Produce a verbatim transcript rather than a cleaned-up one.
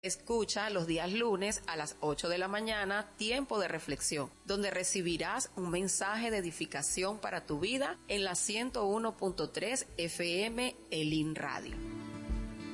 Escucha los días lunes a las ocho de la mañana, Tiempo de Reflexión, donde recibirás un mensaje de edificación para tu vida en la ciento uno punto tres F M Elin Radio.